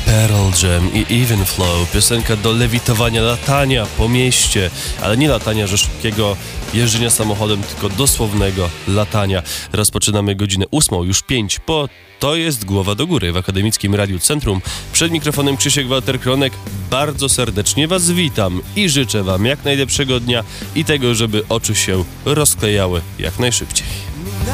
Pearl Jam i Even Flow, piosenka do lewitowania, latania po mieście, ale nie latania, że szybkiego jeżdżenia samochodem, tylko dosłownego latania. Rozpoczynamy godzinę 8, już 5 po. To jest Głowa do Góry w Akademickim Radiu Centrum. Przed mikrofonem Krzysiek Walter-Kronek. Bardzo serdecznie Was witam i życzę Wam jak najlepszego dnia i tego, żeby oczy się rozklejały jak najszybciej.